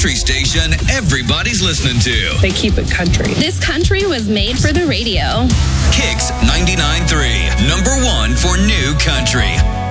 country station everybody's listening to. They keep it country. This country was made for the radio. Kicks 99.3, number one for new country.